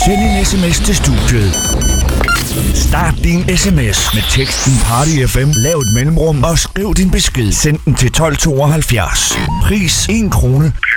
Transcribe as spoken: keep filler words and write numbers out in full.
Send en sms til studiet. Start din sms med teksten Party F M, lav et mellemrum og skriv din besked. Send den til tolv tooghalvfjerds. Pris en krone.